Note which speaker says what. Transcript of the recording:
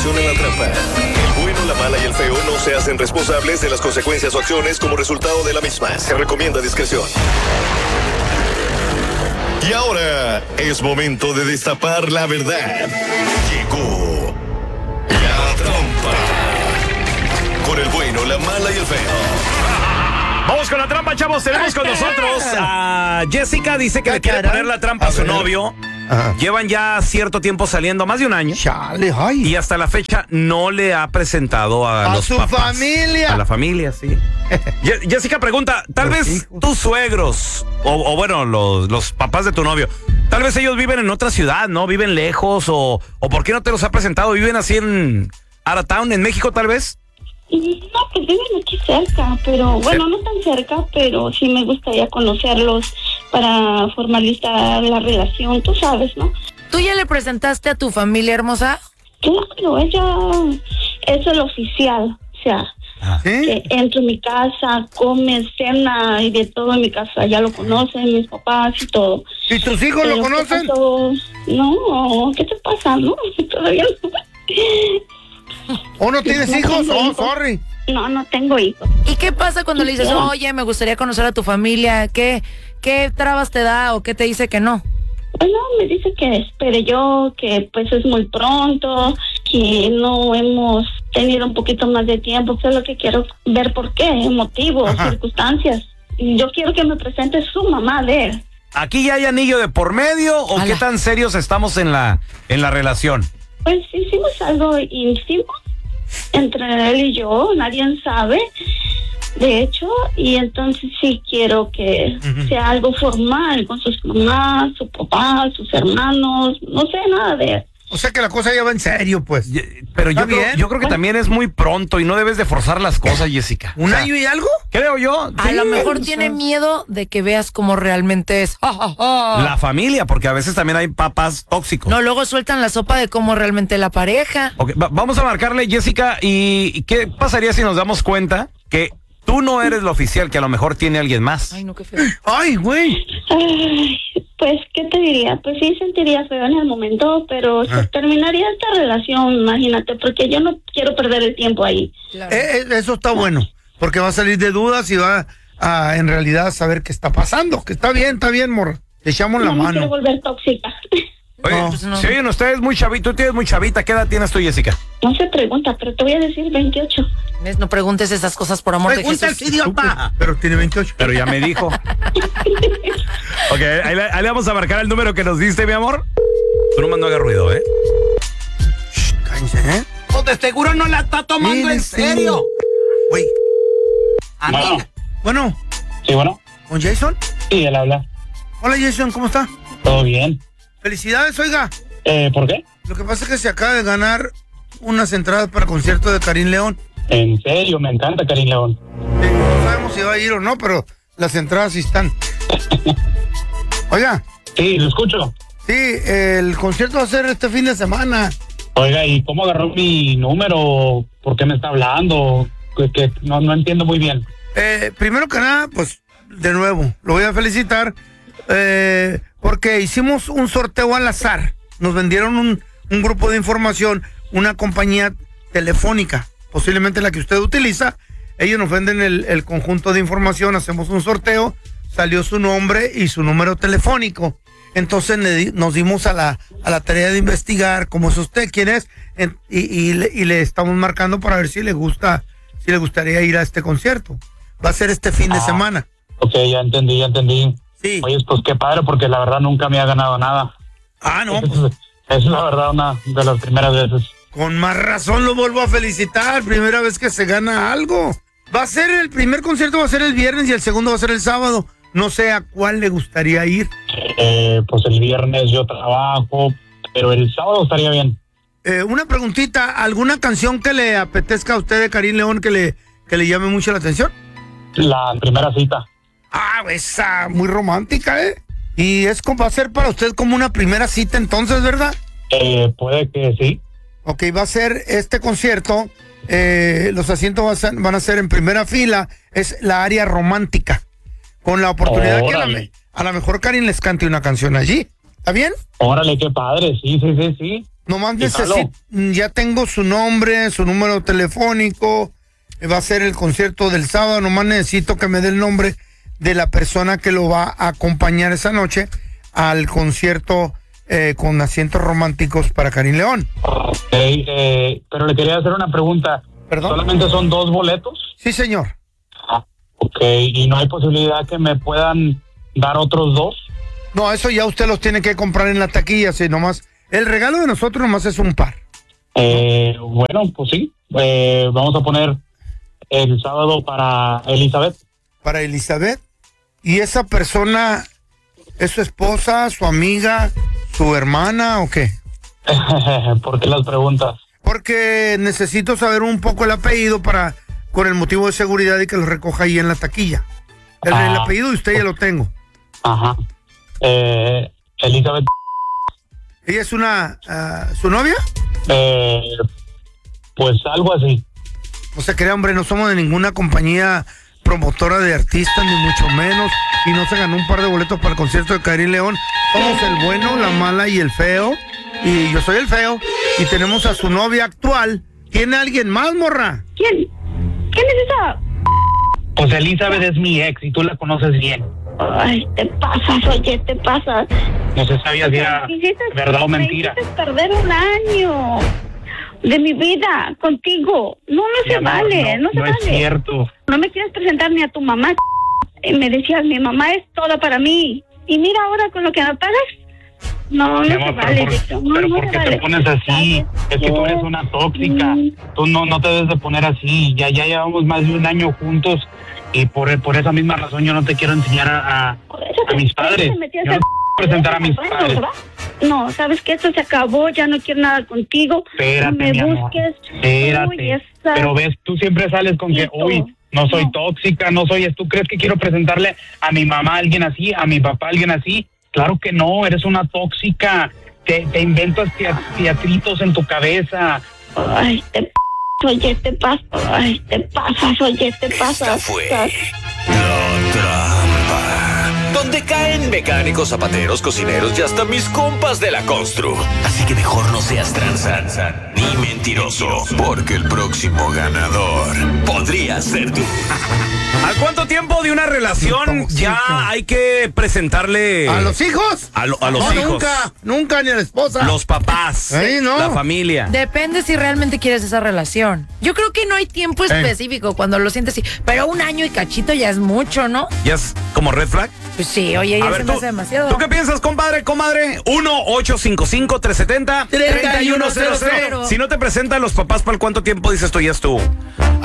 Speaker 1: continuación en la trampa. El bueno, la mala y el feo no se hacen responsables de las consecuencias o acciones como resultado de la misma. Se recomienda discreción. Y ahora es momento de destapar la verdad. Llegó la trampa. Con el bueno, la mala y el feo.
Speaker 2: Vamos con la trampa, chavos. Tenemos con nosotros a Jessica. Dice que le quiere poner la trampa a su novio.
Speaker 3: Ajá.
Speaker 2: Llevan ya cierto tiempo saliendo, más de un año.
Speaker 3: Chale, ay.
Speaker 2: Y hasta la fecha no le ha presentado a los
Speaker 3: su
Speaker 2: papás.
Speaker 3: familia.
Speaker 2: A la familia, sí. Jessica pregunta, tal
Speaker 3: Los
Speaker 2: vez
Speaker 3: hijos.
Speaker 2: tus suegros, o bueno, los papás de tu novio, tal vez ellos viven en otra ciudad, ¿no? Viven lejos, o ¿por qué no te los ha presentado? ¿Viven así en out of town, en México, tal vez?
Speaker 4: No, pues viven aquí cerca, pero bueno, no tan cerca, pero sí me gustaría conocerlos para formalizar la relación, tú sabes, ¿no?
Speaker 5: ¿Tú ya le presentaste a tu familia hermosa?
Speaker 4: Claro, ella es el oficial, o sea,
Speaker 3: ¿Sí?
Speaker 4: que entro en mi casa, come, cena y de todo en mi casa, ya lo conocen mis papás y todo.
Speaker 3: ¿Y tus hijos
Speaker 4: Pero,
Speaker 3: lo
Speaker 4: ¿qué
Speaker 3: conocen?
Speaker 4: pasó? No, ¿qué te pasa? No, todavía no.
Speaker 3: ¿O no tienes
Speaker 4: No
Speaker 3: hijos?
Speaker 4: tengo
Speaker 3: Oh,
Speaker 4: hijos.
Speaker 3: sorry.
Speaker 4: No tengo hijos.
Speaker 5: ¿Y qué pasa cuando le dices,
Speaker 4: Ya.
Speaker 5: oye, me gustaría conocer a tu familia? ¿Qué trabas te da o qué te dice que no?
Speaker 4: Bueno, me dice que espere yo, que pues es muy pronto, que no hemos tenido un poquito más de tiempo, que es lo que quiero ver por qué, motivos,
Speaker 3: Ajá.
Speaker 4: circunstancias. Y yo quiero que me presente su mamá de él.
Speaker 2: ¿Aquí ya hay anillo de por medio o
Speaker 5: Ala.
Speaker 2: qué tan serios estamos en la relación?
Speaker 4: Pues hicimos algo íntimo entre él y yo, nadie sabe, de hecho, y entonces sí quiero que sea algo formal con sus mamás, su papá, sus hermanos, no sé nada de él.
Speaker 3: O sea que la cosa ya va en serio, pues.
Speaker 2: Pero
Speaker 3: ¿Está
Speaker 2: yo creo,
Speaker 3: bien?
Speaker 2: yo creo que también es muy pronto y no debes de forzar las cosas, Jessica.
Speaker 3: ¿Un
Speaker 2: O sea,
Speaker 3: año y algo?
Speaker 2: creo yo.
Speaker 5: A
Speaker 2: sí.
Speaker 5: lo mejor
Speaker 3: o
Speaker 5: tiene
Speaker 3: sea.
Speaker 5: miedo de que veas cómo realmente es.
Speaker 2: La familia, porque a veces también hay papás tóxicos.
Speaker 5: No, luego sueltan la sopa de cómo realmente la pareja.
Speaker 2: Ok, vamos a marcarle, Jessica, y ¿qué pasaría si nos damos cuenta que tú no eres la oficial, que a lo mejor tiene alguien más?
Speaker 5: Ay, no, qué feo.
Speaker 3: Ay, güey.
Speaker 4: Ay, pues, ¿qué te diría? Pues sí sentiría feo en el momento, pero se terminaría esta relación, imagínate, porque yo no quiero perder el tiempo ahí.
Speaker 5: Claro.
Speaker 3: Eso está bueno, porque va a salir de dudas y va a en realidad saber qué está pasando, que está bien, morra. Le echamos la
Speaker 4: No me quiero
Speaker 3: mano.
Speaker 4: volver tóxica.
Speaker 2: Oye,
Speaker 3: No.
Speaker 5: Pues no.
Speaker 2: si oyen ustedes muy chavito, tú tienes muy chavita, ¿qué edad tienes tú, Jessica?
Speaker 4: No se pregunta, pero te voy a decir 28.
Speaker 5: ¿Ves? No preguntes esas cosas por amor de Jesús.
Speaker 3: Idiota. Pero tiene 28.
Speaker 2: Pero ya me dijo. Ok, ahí le vamos a marcar el número que nos diste, mi amor. Tú nomás no hagas ruido, ¿eh?
Speaker 3: Cállense, ¿eh?
Speaker 6: Pues de seguro no la está tomando en serio.
Speaker 3: Güey.
Speaker 6: Amiga.
Speaker 3: Bueno,
Speaker 7: Sí, bueno.
Speaker 3: ¿con Jason?
Speaker 7: Sí, él habla.
Speaker 3: Hola, Jason, ¿cómo está?
Speaker 7: ¿Todo bien?
Speaker 3: Felicidades, oiga.
Speaker 7: ¿Por qué?
Speaker 3: Lo que pasa es que se acaba de ganar unas entradas para concierto de Karim León.
Speaker 7: En serio, me encanta Karim León.
Speaker 3: No sabemos si va a ir o no, pero las entradas sí están. Oiga,
Speaker 7: Sí, lo escucho.
Speaker 3: sí, el concierto va a ser este fin de semana.
Speaker 7: Oiga, ¿y cómo agarró mi número? ¿Por qué me está hablando? Que no entiendo muy bien.
Speaker 3: Primero que nada, pues, de nuevo, lo voy a felicitar porque hicimos un sorteo al azar. Nos vendieron un grupo de información, una compañía telefónica, posiblemente la que usted utiliza. Ellos nos venden el conjunto de información, hacemos un sorteo, salió su nombre y su número telefónico. Entonces nos dimos a la tarea de investigar cómo es usted, quién es, y le estamos marcando para ver si le gustaría ir a este concierto. Va a ser este fin de semana.
Speaker 7: Ok, ya entendí.
Speaker 3: Sí.
Speaker 7: Oye, pues qué padre, porque la verdad nunca me ha ganado nada.
Speaker 3: Ah, no, pues,
Speaker 7: Es la verdad una de las primeras veces.
Speaker 3: con más razón lo vuelvo a felicitar. Primera vez que se gana algo. El primer concierto va a ser el viernes y el segundo va a ser el sábado. No sé a cuál le gustaría ir.
Speaker 7: Pues el viernes yo trabajo, pero el sábado estaría bien.
Speaker 3: Una preguntita, ¿alguna canción que le apetezca a usted de Karim León que le llame mucho la atención?
Speaker 7: La primera cita.
Speaker 3: Ah, esa, muy romántica, ¿eh? Y va a ser para usted como una primera cita entonces, ¿verdad?
Speaker 7: Puede que sí.
Speaker 3: Ok, va a ser este concierto, los asientos van a ser en primera fila, es la área romántica, con la oportunidad que a lo mejor Karim les cante una canción allí. ¿Está bien?
Speaker 7: Órale, qué padre, sí.
Speaker 3: Nomás
Speaker 7: Y
Speaker 3: necesito, ya tengo su nombre, su número telefónico, va a ser el concierto del sábado, nomás necesito que me dé el nombre de la persona que lo va a acompañar esa noche al concierto con asientos románticos para Karim León.
Speaker 7: Ok, pero le quería hacer una pregunta.
Speaker 3: ¿Perdón?
Speaker 7: ¿Solamente son 2 boletos?
Speaker 3: Sí, señor.
Speaker 7: Ok, ¿y no hay posibilidad que me puedan dar otros 2?
Speaker 3: No, eso ya usted los tiene que comprar en la taquilla, sí, nomás. El regalo de nosotros nomás es un par.
Speaker 7: Bueno, pues sí. Vamos a poner el sábado para Elizabeth.
Speaker 3: Para Elizabeth. ¿Y esa persona es su esposa, su amiga, su hermana o qué?
Speaker 7: ¿Por qué las preguntas?
Speaker 3: Porque necesito saber un poco el apellido para, con el motivo de seguridad y que lo recoja ahí en la taquilla. El apellido de usted ya lo tengo.
Speaker 7: Ajá. Elizabeth.
Speaker 3: ¿Ella es su novia?
Speaker 7: Pues algo así.
Speaker 3: No se crea, hombre, no somos de ninguna compañía promotora de artistas, ni mucho menos. Y no se ganó un par de boletos para el concierto de Karim León. Somos el bueno, la mala y el feo. Y yo soy el feo. Y tenemos a su novia actual. ¿Tiene alguien más, morra?
Speaker 4: ¿Quién es esa?
Speaker 7: Pues Elizabeth es mi ex y tú la conoces bien.
Speaker 4: Ay, te pasas, oye, te pasas.
Speaker 7: No se sabía si era verdad o mentira.
Speaker 4: Me hiciste perder un año de mi vida contigo. No se
Speaker 7: Mi amor,
Speaker 4: vale, no se
Speaker 7: no
Speaker 4: vale.
Speaker 7: es cierto.
Speaker 4: No me quieres presentar ni a tu mamá. Me decías, mi mamá es toda para mí. Y mira ahora con lo que me pagas. No,
Speaker 7: Mi
Speaker 4: no
Speaker 7: amor,
Speaker 4: se vale.
Speaker 7: pero
Speaker 4: No
Speaker 7: ¿por
Speaker 4: se
Speaker 7: qué
Speaker 4: vale.
Speaker 7: te pones así? Es que tú eres
Speaker 4: Yo-
Speaker 7: una tóxica. Tú no te debes de poner así. Ya llevamos más de un año juntos y por esa misma razón yo no te quiero enseñar a mis padres.
Speaker 4: Te metías
Speaker 7: Yo no te quiero presentar a mis padres.
Speaker 4: ¿verdad? No, sabes que esto se acabó, ya no quiero nada contigo.
Speaker 7: Espérate,
Speaker 4: no me
Speaker 7: mi amor.
Speaker 4: busques.
Speaker 7: Espérate.
Speaker 4: Uy, esa-
Speaker 7: Pero ves, tú siempre sales con que,
Speaker 4: Hijito,
Speaker 7: uy, no soy
Speaker 4: no.
Speaker 7: tóxica, no soy... ¿Tú crees que quiero presentarle a mi mamá a alguien así, a mi papá a alguien así? Claro que no, eres una tóxica. Te inventas teatritos en tu cabeza.
Speaker 4: Ay, oye, te pasas. Ay, te pasas, oye, te pasas.
Speaker 8: Esta fue La Trampa, donde caen mecánicos, zapateros, cocineros y hasta mis compas de la constru. Así que mejor no seas tranza ni mentiroso, porque el próximo ganador podría ser tú.
Speaker 2: ¿A cuánto tiempo de una relación
Speaker 3: Tóxico.
Speaker 2: ya hay que presentarle
Speaker 3: ¿A los hijos?
Speaker 2: a los
Speaker 3: No,
Speaker 2: hijos?
Speaker 3: nunca ni a la esposa.
Speaker 2: Los papás,
Speaker 3: Ey, no.
Speaker 2: la familia.
Speaker 5: Depende si realmente quieres esa relación. Yo creo que no hay tiempo específico cuando lo sientes así. Pero un año y cachito ya es mucho, ¿no?
Speaker 2: ¿Ya es como red flag?
Speaker 5: Pues sí, oye, ya se me hace demasiado.
Speaker 2: ¿Tú qué piensas, compadre, comadre? 1-855-370-3100. Si no te presentan los papás, ¿para cuánto tiempo dices tú ya estuvo?